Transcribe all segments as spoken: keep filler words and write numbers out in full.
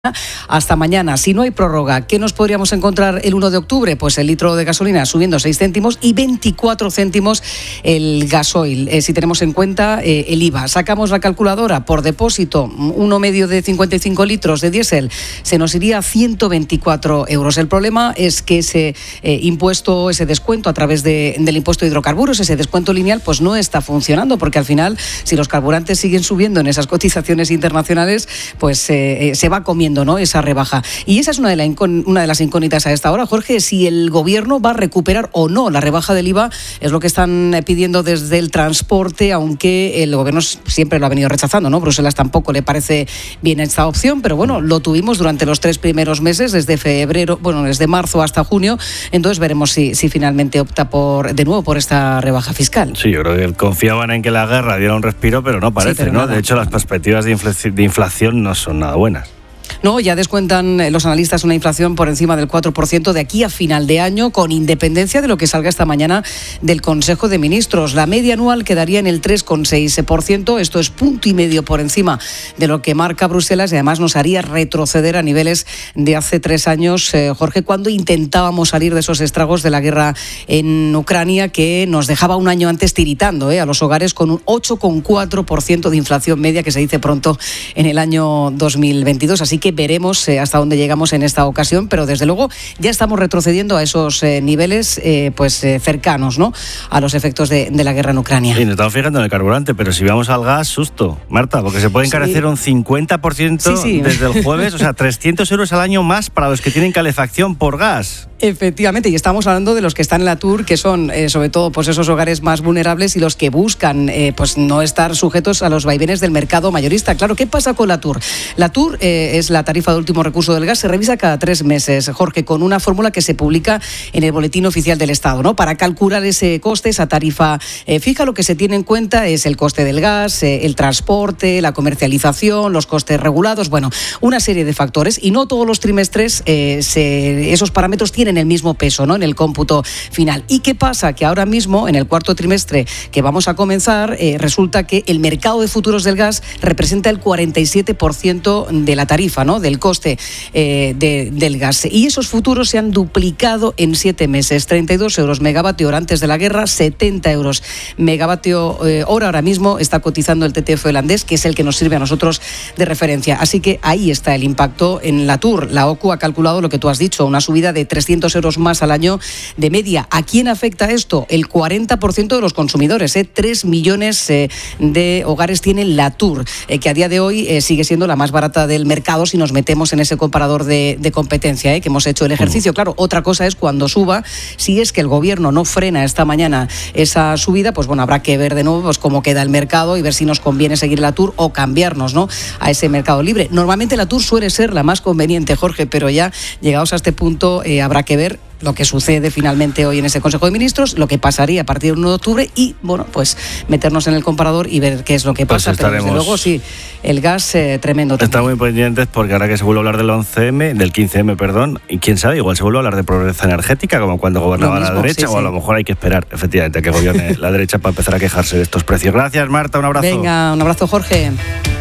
hasta mañana. Si no hay prórroga, ¿qué nos podríamos encontrar el uno de octubre? Pues el litro de gasolina subiendo seis céntimos y veinticuatro céntimos el gasoil. Eh, si tenemos en cuenta eh, el I V A. Sacamos la calculadora por depósito, uno medio de cincuenta y cinco litros de diésel, se nos iría a ciento veinticuatro euros. El problema es que ese eh, impuesto, ese descuento a través de, del impuesto de hidrocarburos, ese descuento lineal, pues no está funcionando, porque al final, si los carburantes siguen subiendo en esas cotizaciones internacionales, pues eh, eh, se va comiendo, ¿no?, esa rebaja. Y esa es una de, la incon- una de las incógnitas a esta hora, Jorge, si el gobierno va a recuperar o no la rebaja del I V A. Es lo que están pidiendo desde el transporte, aunque el gobierno siempre lo ha venido rechazando, ¿no? Bruselas tampoco le parece bien esta opción, pero bueno, lo tuvimos durante los tres primeros meses, desde febrero, bueno, desde marzo hasta junio. Entonces veremos si, si finalmente opta por de nuevo por esta rebaja fiscal. Sí, yo creo que confiaban en que la guerra diera un respiro, pero no parece, sí, pero ¿no? Nada. De hecho, las perspectivas de, infl- de inflación no son nada buenas. No, ya descuentan los analistas una inflación por encima del cuatro por ciento de aquí a final de año, con independencia de lo que salga esta mañana del Consejo de Ministros. La media anual quedaría en el tres coma seis por ciento. Esto es punto y medio por encima de lo que marca Bruselas y además nos haría retroceder a niveles de hace tres años, eh, Jorge, cuando intentábamos salir de esos estragos de la guerra en Ucrania, que nos dejaba un año antes tiritando eh, a los hogares con un ocho coma cuatro por ciento de inflación media, que se dice pronto en el año dos mil veintidós. Así que veremos eh, hasta dónde llegamos en esta ocasión, pero desde luego ya estamos retrocediendo a esos eh, niveles eh, pues eh, cercanos, ¿no?, a los efectos de, de la guerra en Ucrania. Y nos estamos fijando en el carburante, pero si vamos al gas, susto, Marta, porque se puede encarecer sí. un cincuenta por ciento sí, sí. desde el jueves, o sea, trescientos euros al año más para los que tienen calefacción por gas. Efectivamente, y estamos hablando de los que están en la Tour, que son eh, sobre todo pues esos hogares más vulnerables y los que buscan eh, pues no estar sujetos a los vaivenes del mercado mayorista. Claro, ¿qué pasa con la Tour? La Tour eh, es la tarifa de último recurso del gas, se revisa cada tres meses, Jorge, con una fórmula que se publica en el Boletín Oficial del Estado, ¿no? Para calcular ese coste, esa tarifa eh, fija, lo que se tiene en cuenta es el coste del gas, eh, el transporte, la comercialización, los costes regulados, bueno, una serie de factores, y no todos los trimestres eh, se, esos parámetros tienen el mismo peso, ¿no?, en el cómputo final. ¿Y qué pasa? Que ahora mismo, en el cuarto trimestre que vamos a comenzar, eh, resulta que el mercado de futuros del gas representa el cuarenta y siete por ciento de la tarifa, ¿no?, del coste eh, de, del gas. Y esos futuros se han duplicado en siete meses. treinta y dos euros megavatio hora antes de la guerra, setenta euros megavatio eh, hora ahora mismo está cotizando el T T F holandés, que es el que nos sirve a nosotros de referencia. Así que ahí está el impacto en la Tour. La O C U ha calculado lo que tú has dicho, una subida de trescientos euros más al año de media. ¿A quién afecta esto? El cuarenta por ciento de los consumidores. ¿eh? tres millones eh, de hogares tienen la Tour, eh, que a día de hoy eh, sigue siendo la más barata del mercado si nos metemos en ese comparador de, de competencia, ¿eh? que hemos hecho el ejercicio. Claro, otra cosa es cuando suba, si es que el gobierno no frena esta mañana esa subida, pues bueno, habrá que ver de nuevo pues cómo queda el mercado y ver si nos conviene seguir la Tour o cambiarnos, ¿no?, a ese mercado libre. Normalmente la Tour suele ser la más conveniente, Jorge, pero ya llegados a este punto eh, habrá que ver lo que sucede finalmente hoy en ese Consejo de Ministros, lo que pasaría a partir del uno de octubre y, bueno, pues meternos en el comparador y ver qué es lo que pasa. Pues estaremos... Pero desde luego sí, el gas eh, tremendo. Estamos muy pendientes porque ahora que se vuelve a hablar del once eme, del quince eme, perdón, y quién sabe, igual se vuelve a hablar de pobreza energética como cuando gobernaba mismo, la derecha, sí, o a lo mejor hay que esperar, efectivamente, a que gobierne la derecha para empezar a quejarse de estos precios. Gracias, Marta, un abrazo. Venga, un abrazo, Jorge.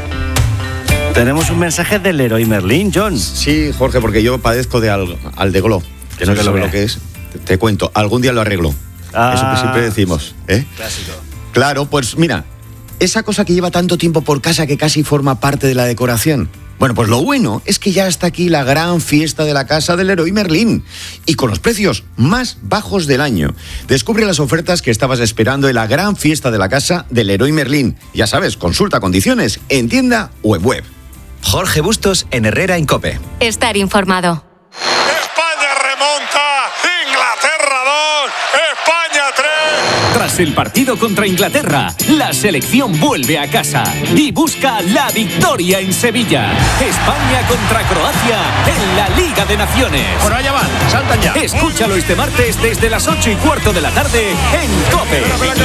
Tenemos un mensaje del Leroy Merlin, John. Sí, Jorge, porque yo padezco de al, Aldeglo. Que no sé lo, lo que es. Te, te cuento, algún día lo arreglo. Ah, eso que siempre decimos, ¿eh? Clásico. Claro, pues mira, esa cosa que lleva tanto tiempo por casa que casi forma parte de la decoración. Bueno, pues lo bueno es que ya está aquí la gran fiesta de la casa del Leroy Merlin y con los precios más bajos del año. Descubre las ofertas que estabas esperando en la gran fiesta de la casa del Leroy Merlin. Ya sabes, consulta condiciones en tienda o en web. Jorge Bustos en Herrera en COPE. Estar informado. España remonta, Inglaterra dos, España tres. Tras el partido contra Inglaterra, la selección vuelve a casa y busca la victoria en Sevilla. España contra Croacia en la Liga de Naciones. Bueno, allá van, saltan ya. Escúchalo este martes desde las ocho y cuarto de la tarde en COPE.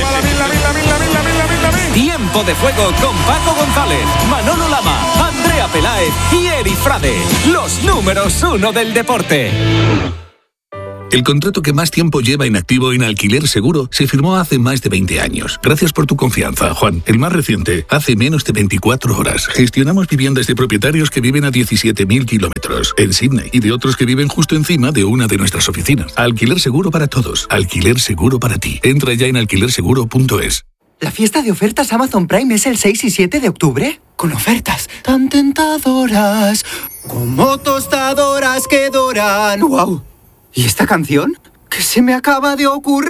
Tiempo de juego con Paco González, Manolo Lama, Andrea Peláez y Eri Frade, los números uno del deporte. El contrato que más tiempo lleva inactivo en Alquiler Seguro se firmó hace más de veinte años. Gracias por tu confianza, Juan. El más reciente, hace menos de veinticuatro horas. Gestionamos viviendas de propietarios que viven a diecisiete mil kilómetros en Sydney y de otros que viven justo encima de una de nuestras oficinas. Alquiler Seguro para todos. Alquiler Seguro para ti. Entra ya en alquiler seguro punto es. ¿La fiesta de ofertas Amazon Prime es el seis y siete de octubre? Con ofertas tan tentadoras, como tostadoras que doran. ¡Wow! ¿Y esta canción? ¿Qué se me acaba de ocurrir?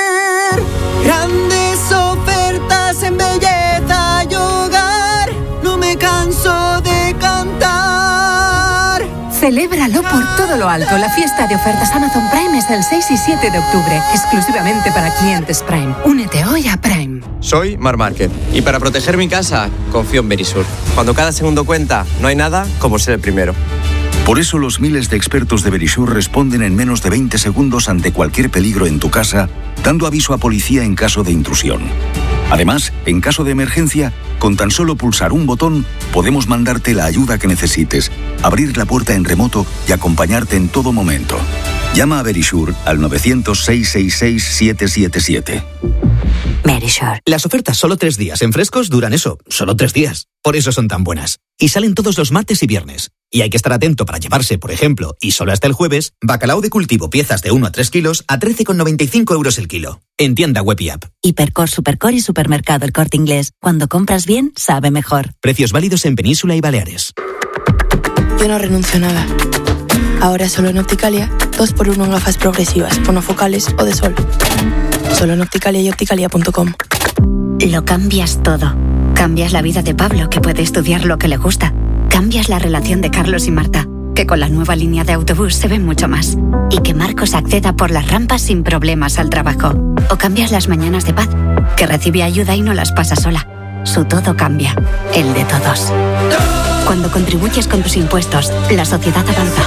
Grandes ofertas en belleza y hogar. No me canso de cantar. Celébralo por todo lo alto. La fiesta de ofertas Amazon Prime es el seis y siete de octubre, exclusivamente para clientes Prime. Únete hoy a Prime. Soy Mar Márquez y para proteger mi casa confío en Verisur. Cuando cada segundo cuenta, no hay nada como ser el primero. Por eso los miles de expertos de Verisur responden en menos de veinte segundos ante cualquier peligro en tu casa, dando aviso a policía en caso de intrusión. Además, en caso de emergencia, con tan solo pulsar un botón, podemos mandarte la ayuda que necesites, abrir la puerta en remoto y acompañarte en todo momento. Llama a Verisur al nueve cero cero, seis seis seis, siete siete siete. Verisur. Las ofertas solo tres días en Frescos duran eso, solo tres días. Por eso son tan buenas. Y salen todos los martes y viernes. Y hay que estar atento para llevarse, por ejemplo, y solo hasta el jueves, bacalao de cultivo piezas de uno a tres kilos a trece con noventa y cinco euros el kilo. En tienda web y app. Hipercor, Supercor y Supermercado El Corte Inglés. Cuando compras bien, sabe mejor. Precios válidos en Península y Baleares. Yo no renuncio a nada. Ahora solo en Opticalia, dos por uno en gafas progresivas, monofocales o de sol. Solo en Opticalia y opticalia punto com. Lo cambias todo. Cambias la vida de Pablo, que puede estudiar lo que le gusta. Cambias la relación de Carlos y Marta, que con la nueva línea de autobús se ven mucho más. Y que Marcos acceda por las rampas sin problemas al trabajo. O cambias las mañanas de Paz, que recibe ayuda y no las pasa sola. Su todo cambia, el de todos. Cuando contribuyes con tus impuestos, la sociedad avanza.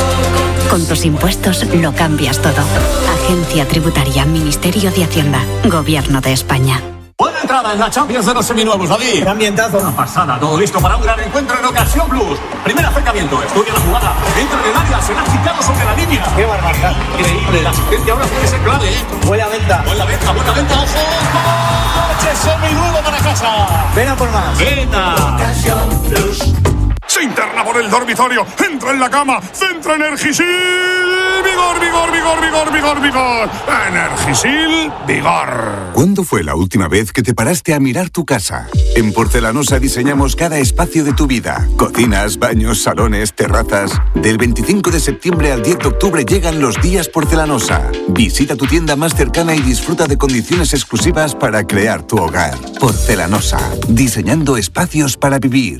Con tus impuestos lo cambias todo. Agencia Tributaria, Ministerio de Hacienda, Gobierno de España. Buena entrada en la Champions de los seminuevos, David. ¡Qué ambientazo! Una pasada, todo listo para un gran encuentro en Ocasión Plus. Primer acercamiento, estudia la jugada. Entra en el área, será quitado sobre la línea. ¡Qué barbaridad! Increíble, la asistencia ahora puede ser clave, ¿eh? Buena venta. Buena venta, buena venta, ojo. ¡Coche seminuevo para casa! Ven a por más. ¡Venta! Ocasión Plus. Se interna por el dormitorio, entra en la cama, centra Energisil, vigor, vigor, vigor, vigor, vigor, vigor, Energisil, vigor. ¿Cuándo fue la última vez que te paraste a mirar tu casa? En Porcelanosa diseñamos cada espacio de tu vida, cocinas, baños, salones, terrazas. Del veinticinco de septiembre al diez de octubre llegan los días Porcelanosa. Visita tu tienda más cercana y disfruta de condiciones exclusivas para crear tu hogar. Porcelanosa, diseñando espacios para vivir.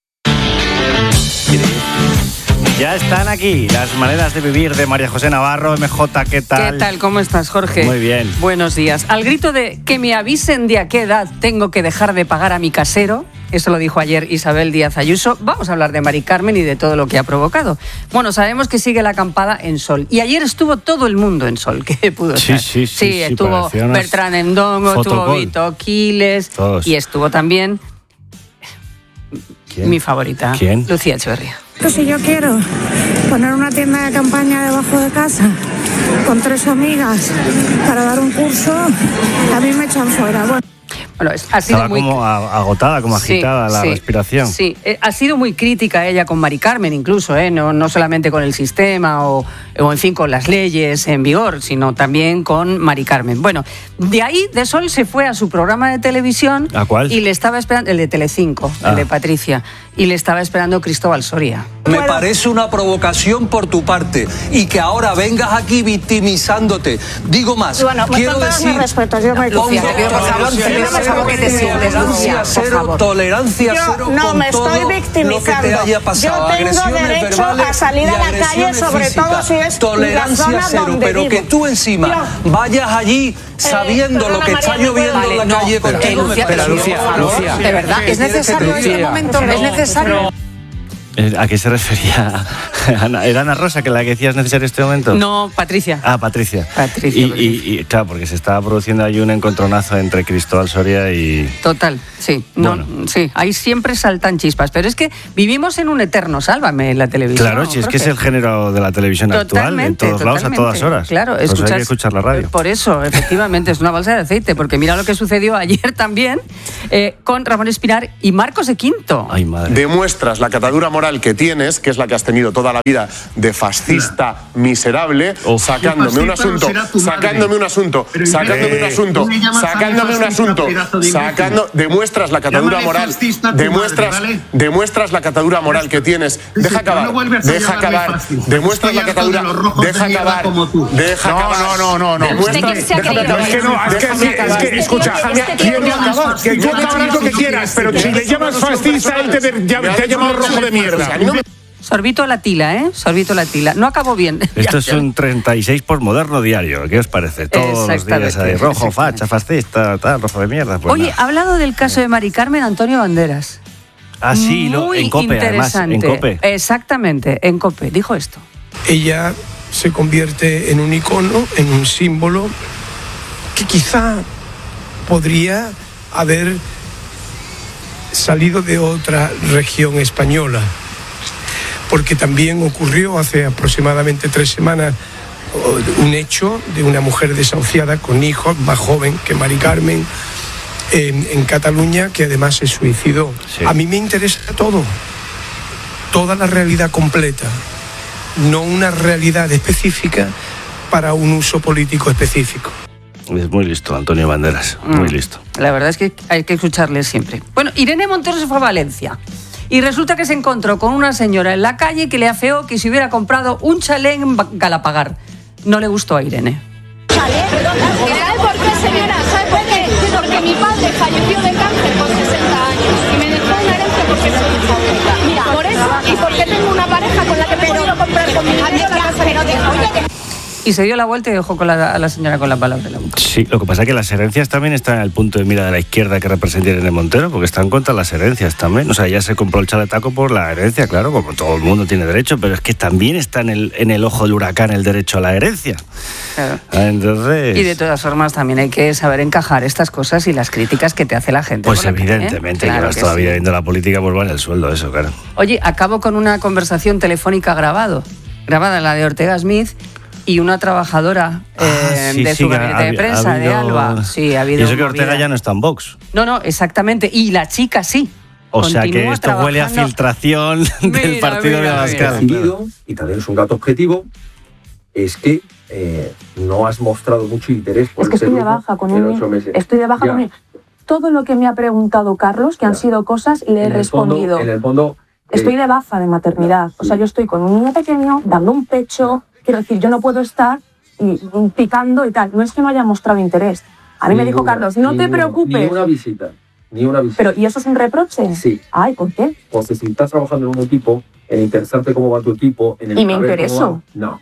Ya están aquí las maneras de vivir de María José Navarro. M J, ¿qué tal? ¿Qué tal? ¿Cómo estás, Jorge? Muy bien. Buenos días. Al grito de que me avisen de a qué edad tengo que dejar de pagar a mi casero, eso lo dijo ayer Isabel Díaz Ayuso, vamos a hablar de Mari Carmen y de todo lo que ha provocado. Bueno, sabemos que sigue la acampada en Sol. Y ayer estuvo todo el mundo en Sol, que pudo sí, estar. Sí, sí, sí. Sí, estuvo Bertrán Endongo, estuvo Vito Quiles. Todos. Y estuvo también... ¿Quién? Mi favorita, ¿Quién? Lucía Echeverría. Pues si yo quiero poner una tienda de campaña debajo de casa con tres amigas para dar un curso, a mí me echan fuera. Bueno. Bueno, ha sido Estaba muy... como agotada, como agitada sí, la sí, respiración. Sí, eh, ha sido muy crítica ella con Mari Carmen incluso, eh, no, no solamente con el sistema o, o en fin con las leyes en vigor, sino también con Mari Carmen. Bueno, de ahí de Sol se fue a su programa de televisión. ¿A cuál? Y le estaba esperando, el de Telecinco, ah. el de Patricia, y le estaba esperando Cristóbal Soria. Me parece una provocación por tu parte y que ahora vengas aquí victimizándote. Digo más, bueno, quiero decir... Mis respetos, yo me Lucía, te pido por favor, te pido por favor que te sientes, Lucía, por favor. Tolerancia cero no, con me todo estoy victimizando. Lo que te haya pasado. Yo tengo derecho a salir a la calle, sobre físicas. todo si es Tolerancia la zona cero, donde pero vivo. que tú encima Yo, vayas allí sabiendo eh, lo que María, está lloviendo vale, en la no, calle pero, contigo. Lucía, Pero, Lucía, Lucía, de verdad, ¿es necesario en este momento? ¿Es necesario? ¿A qué se refería? ¿Era Ana Rosa que la que decías necesario este momento? No, Patricia. Ah, Patricia. Patricia, y, Patricia. Y, y claro, porque se estaba produciendo ahí un encontronazo entre Cristóbal Soria y... Total, sí. No, Bueno. sí, ahí siempre saltan chispas. Pero es que vivimos en un eterno sálvame en la televisión. Claro, si es Jorge. que es el género de la televisión actual, en todos lados, a todas horas. Claro, pues escuchas, hay que escuchar la radio. Por eso, efectivamente, es una balsa de aceite, porque mira lo que sucedió ayer también eh, con Ramón Espinar y Marcos de Quinto. Ay, madre. Demuestras la catadura moral que tienes, que es la que has tenido toda la vida de fascista miserable, sacándome un asunto, sacándome un asunto, sacándome un asunto, sacándome un asunto, sacando, demuestras la catadura moral, demuestras, demuestras la catadura moral que tienes. Deja acabar, deja acabar, demuestras la catadura, deja acabar, deja acabar. No, no, no, no. Demuestras, Es que no, es que sí, es que, escucha, quiero acabar, que tú acabarás lo que quieras, pero si le llamas fascista, él te, te ha llamado rojo de mierda. Sorbito a la tila, ¿eh? Sorbito a la tila. No acabó bien. Esto es un treinta y seis por Moderno Diario. ¿Qué os parece? Todos los días ahí, rojo, facha, fascista, tal, rojo de mierda. Pues Oye, nada. ha hablado del caso de Mari Carmen Antonio Banderas. Ah, sí, lo, Muy en COPE, además, en interesante. COPE. Exactamente, en COPE. Dijo esto. Ella se convierte en un icono, en un símbolo que quizá podría haber salido de otra región española, porque también ocurrió hace aproximadamente tres semanas un hecho de una mujer desahuciada con hijos, más joven que Mari Carmen, en, en Cataluña, que además se suicidó. Sí. A mí me interesa todo, toda la realidad completa, no una realidad específica para un uso político específico. Es muy listo, Antonio Banderas, mm. muy listo. La verdad es que hay que escucharle siempre. Bueno, Irene Montero se fue a Valencia y resulta que se encontró con una señora en la calle que le afeó que se hubiera comprado un chalet en Galapagar. No le gustó a Irene. ¿Chalet? ¿Sabe por qué, señora? ¿Sabe por qué? Porque mi padre falleció de cáncer con sesenta años y me dejó una herencia porque soy hija única. Mira, por eso y porque tengo una pareja con la que me he podido comprar con mi marido la casa de mi tía. Y se dio la vuelta y dejó con la, a la señora con la palabra en la boca. Sí, lo que pasa es que las herencias también están en el punto de mira de la izquierda que representa Irene Montero, porque están contra las herencias también. O sea, ella se compró el chaletaco por la herencia, claro, como todo el mundo tiene derecho, pero es que también está en el, en el ojo del huracán el derecho a la herencia. Claro. Entonces... Y de todas formas también hay que saber encajar estas cosas y las críticas que te hace la gente. Pues bueno, evidentemente, ¿eh? Claro que vas que todavía sí. viendo la política, pues vale el sueldo, eso, claro. Oye, acabo con una conversación telefónica grabado, grabada la de Ortega Smith y una trabajadora eh, ah, sí, de sí, su gabinete ha, de prensa, ha habido... de Alba. Sí, ha habido y eso que movida. Ortega ya no está en Vox. No, no, exactamente. Y la chica sí. O sea que Continúa esto trabajando. huele a filtración Mira, del partido mira, de Abascal. Decidido, y también es un dato objetivo, es que eh, no has mostrado mucho interés por Es que ese estoy de grupo baja con en él. ocho meses. Estoy de baja Ya. con él. Todo lo que me ha preguntado Carlos, que han sido cosas, le he En el fondo- respondido. en el fondo, eh, Estoy de baja de maternidad. O sea, yo estoy con un niño pequeño, dando un pecho. Quiero decir, yo no puedo estar y, y picando y tal. No es que no haya mostrado interés. A mí me dijo ninguna, Carlos, no te ninguna, preocupes. Ni una visita, ni una visita. Pero, ¿y eso es un reproche? Sí. Ay, ¿por qué? Porque si estás trabajando en un equipo, en interesarte cómo va tu equipo, en el ¿Y me saber cómo intereso? va, no.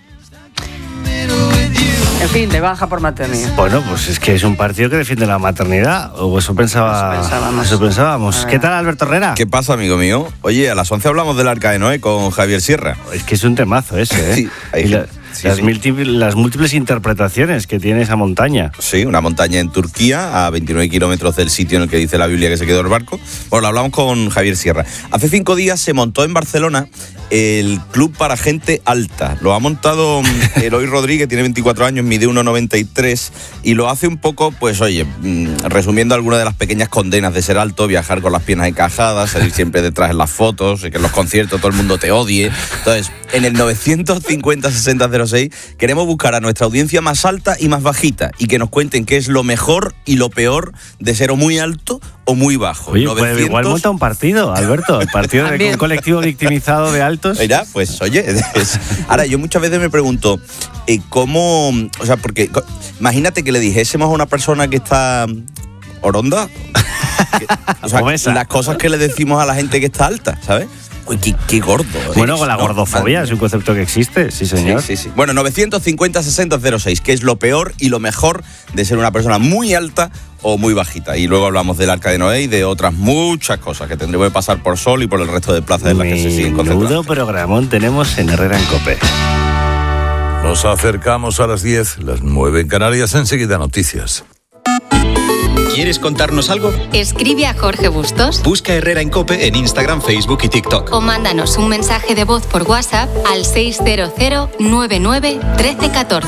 En fin, de baja por maternidad. Bueno, pues es que es un partido que defiende la maternidad, o eso pensaba, Eso pensábamos. eso pensábamos. ¿Qué tal, Alberto Herrera? ¿Qué pasa, amigo mío? Oye, a las once hablamos del Arca de Noé con Javier Sierra. Es que es un temazo ese, ¿eh? Sí, hay Y la- Sí, las, sí. múltiples, las múltiples interpretaciones que tiene esa montaña. Sí, una montaña en Turquía, a veintinueve kilómetros del sitio en el que dice la Biblia que se quedó el barco. Bueno, lo hablamos con Javier Sierra. Hace cinco días se montó en Barcelona el Club para Gente Alta. Lo ha montado mm, Eloy Rodríguez, tiene veinticuatro años, mide uno noventa y tres y lo hace un poco, pues oye, mm, resumiendo algunas de las pequeñas condenas de ser alto, viajar con las piernas encajadas, salir siempre detrás en las fotos, que en los conciertos todo el mundo te odie. Entonces, en el novecientos cincuenta sesenta cero seis queremos buscar a nuestra audiencia más alta y más bajita y que nos cuenten qué es lo mejor y lo peor de ser o muy alto o muy bajo. Oye, pues novecientos igual monta un partido, Alberto, el partido de un colectivo victimizado de altos. Mira, pues oye, es- ahora yo muchas veces me pregunto, eh, ¿cómo? O sea, porque co- imagínate que le dijésemos a una persona que está oronda, que- o sea, las cosas que le decimos a la gente que está alta, ¿sabes? Uy, qué, qué gordo. Bueno, eres, con la ¿no? gordofobia Madre es un concepto que existe, sí señor. Sí, sí, sí. Bueno, novecientos cincuenta sesenta cero seis, ¿qué es lo peor y lo mejor de ser una persona muy alta o muy bajita. Y luego hablamos del Arca de Noé y de otras muchas cosas que tendremos que pasar por Sol y por el resto de plazas en las que se siguen concentrando. Menudo programón tenemos en Herrera en COPE. Nos acercamos a las diez, las nueve en Canarias, enseguida noticias. ¿Quieres contarnos algo? Escribe a Jorge Bustos. Busca Herrera en COPE en Instagram, Facebook y TikTok. O mándanos un mensaje de voz por WhatsApp al seis cero cero nueve nueve uno tres uno cuatro.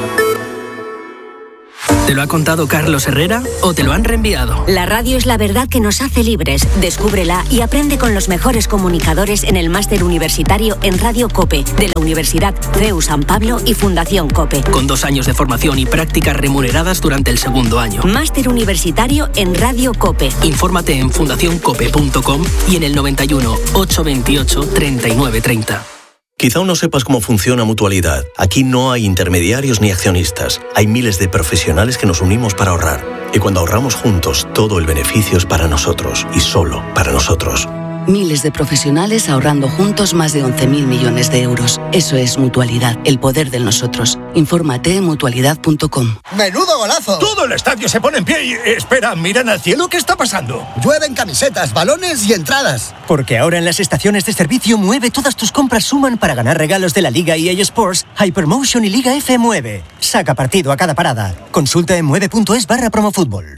¿Te lo ha contado Carlos Herrera o te lo han reenviado? La radio es la verdad que nos hace libres. Descúbrela y aprende con los mejores comunicadores en el máster universitario en Radio COPE de la Universidad C E U San Pablo y Fundación COPE. Con dos años de formación y prácticas remuneradas durante el segundo año. Máster universitario en Radio COPE. Infórmate en fundación cope punto com y en el noventa y uno, ochocientos veintiocho, treinta y nueve treinta. Quizá aún no sepas cómo funciona Mutualidad. Aquí no hay intermediarios ni accionistas. Hay miles de profesionales que nos unimos para ahorrar. Y cuando ahorramos juntos, todo el beneficio es para nosotros y solo para nosotros. Miles de profesionales ahorrando juntos más de once mil millones de euros. Eso es Mutualidad, el poder del nosotros. Infórmate en mutualidad punto com. ¡Menudo golazo! Todo el estadio se pone en pie y... Espera, miran al cielo, ¿qué está pasando? Llueven camisetas, balones y entradas. Porque ahora en las estaciones de servicio Mueve todas tus compras suman para ganar regalos de la Liga E A Sports, Hypermotion y Liga F Mueve. Saca partido a cada parada. Consulta en mueve punto es barra promofútbol.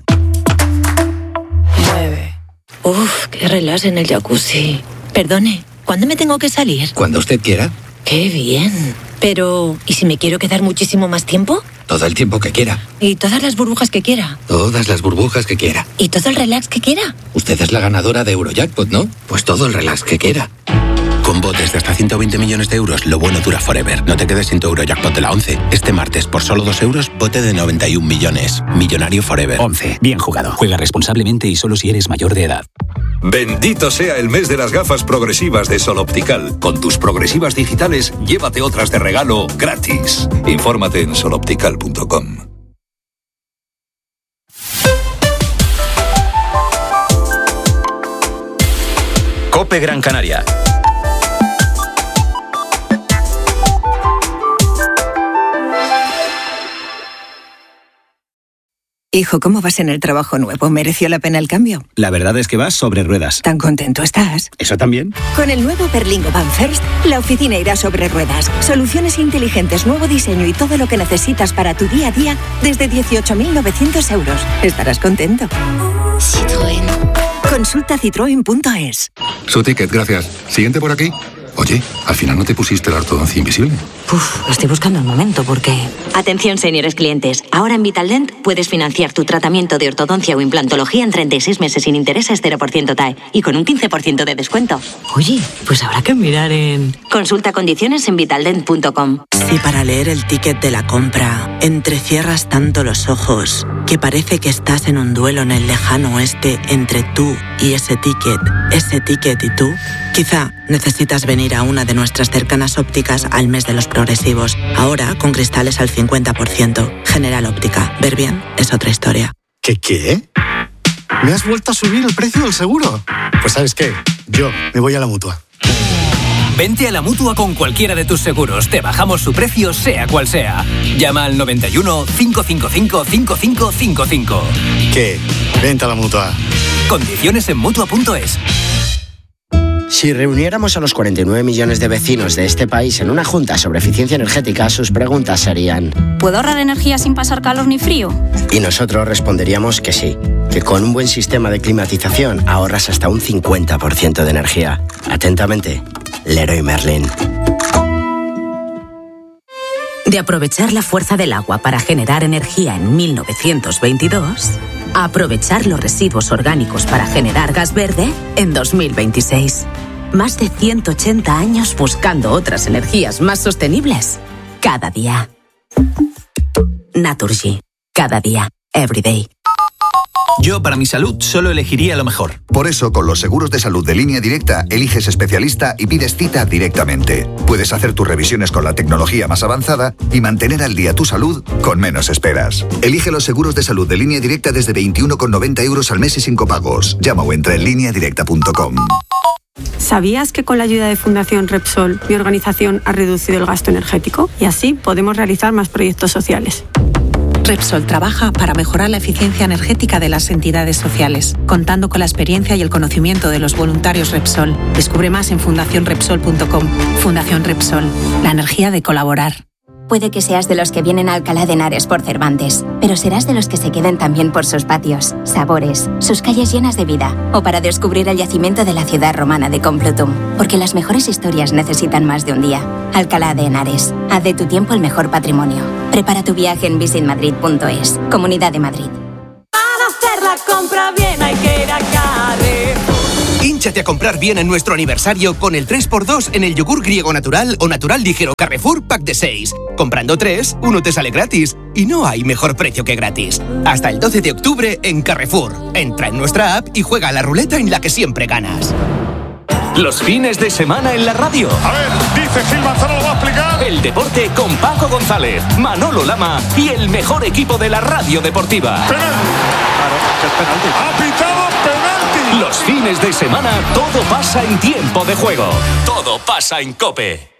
Uf, qué relax en el jacuzzi. Perdone, ¿cuándo me tengo que salir? Cuando usted quiera. Qué bien. Pero, ¿y si me quiero quedar muchísimo más tiempo? Todo el tiempo que quiera. ¿Y todas las burbujas que quiera? Todas las burbujas que quiera. ¿Y todo el relax que quiera? Usted es la ganadora de Eurojackpot, ¿no? Pues todo el relax que quiera. Con botes de hasta ciento veinte millones de euros, lo bueno dura forever. No te quedes sin tu Eurojackpot de la once. Este martes, por solo dos euros, bote de noventa y un millones. Millonario forever. once. Bien jugado. Juega responsablemente y solo si eres mayor de edad. Bendito sea el mes de las gafas progresivas de Sol Optical. Con tus progresivas digitales, llévate otras de regalo gratis. Infórmate en sol optical punto com. COPE Gran Canaria. Hijo, ¿cómo vas en el trabajo nuevo? ¿Mereció la pena el cambio? La verdad es que vas sobre ruedas. ¿Tan contento estás? ¿Eso también? Con el nuevo Berlingo Van First, la oficina irá sobre ruedas. Soluciones inteligentes, nuevo diseño y todo lo que necesitas para tu día a día desde dieciocho mil novecientos euros. Estarás contento. Citroën. Consulta citroen punto es. Su ticket, gracias. Siguiente por aquí. Oye, al final no te pusiste la ortodoncia invisible. Uf, estoy buscando el momento porque... Atención, señores clientes. Ahora en Vitaldent puedes financiar tu tratamiento de ortodoncia o implantología en treinta y seis meses sin intereses, cero por ciento T A E y con un quince por ciento de descuento. Oye, pues habrá que mirar en... Consulta condiciones en vitaldent punto com. Si para leer el ticket de la compra entrecierras tanto los ojos que parece que estás en un duelo en el lejano oeste entre tú y ese ticket, ese ticket y tú, quizá necesitas venir a una de nuestras cercanas ópticas al mes de los progresivos. Ahora con cristales al cincuenta por ciento. General Óptica. Ver bien es otra historia. ¿Qué qué? ¿Me has vuelto a subir el precio del seguro? Pues ¿sabes qué? Yo me voy a la Mutua. Vente a la Mutua con cualquiera de tus seguros. Te bajamos su precio, sea cual sea. Llama al noventa y uno, cinco cinco cinco, cinco cinco cinco cinco. ¿Qué? Vente a la Mutua. Condiciones en mutua punto es. Si reuniéramos a los cuarenta y nueve millones de vecinos de este país en una junta sobre eficiencia energética, sus preguntas serían: ¿puedo ahorrar energía sin pasar calor ni frío? Y nosotros responderíamos que sí, que con un buen sistema de climatización ahorras hasta un cincuenta por ciento de energía. Atentamente, Leroy Merlin. De aprovechar la fuerza del agua para generar energía en mil novecientos veintidós, a aprovechar los residuos orgánicos para generar gas verde en dos mil veintiséis. Más de ciento ochenta años buscando otras energías más sostenibles. Cada día. Naturgy. Cada día. Every day. Yo, para mi salud, solo elegiría lo mejor. Por eso, con los seguros de salud de Línea Directa, eliges especialista y pides cita directamente. Puedes hacer tus revisiones con la tecnología más avanzada y mantener al día tu salud con menos esperas. Elige los seguros de salud de Línea Directa desde veintiuno con noventa euros al mes y sin copagos. Llama o entra en línea directa punto com. ¿Sabías que con la ayuda de Fundación Repsol, mi organización ha reducido el gasto energético? Y así podemos realizar más proyectos sociales. Repsol trabaja para mejorar la eficiencia energética de las entidades sociales, contando con la experiencia y el conocimiento de los voluntarios Repsol. Descubre más en fundación repsol punto com. Fundación Repsol, la energía de colaborar. Puede que seas de los que vienen a Alcalá de Henares por Cervantes, pero serás de los que se queden también por sus patios, sabores, sus calles llenas de vida, o para descubrir el yacimiento de la ciudad romana de Complutum, porque las mejores historias necesitan más de un día. Alcalá de Henares, haz de tu tiempo el mejor patrimonio. Prepara tu viaje en visit madrid punto es. Comunidad de Madrid. Para hacer la compra bien hay que ir a Carrefour. Hínchate a comprar bien en nuestro aniversario con el tres por dos en el yogur griego natural o natural ligero Carrefour Pack de seis. Comprando tres, uno te sale gratis. Y no hay mejor precio que gratis. Hasta el doce de octubre en Carrefour. Entra en nuestra app y juega a la ruleta en la que siempre ganas. Los fines de semana en la radio. A ver, dice Gil Manzano, lo va a explicar. El deporte con Paco González, Manolo Lama y el mejor equipo de la radio deportiva. Penalti. Claro, que es penalti. Ha pitado penalti. Los fines de semana todo pasa en tiempo de juego. Todo pasa en COPE.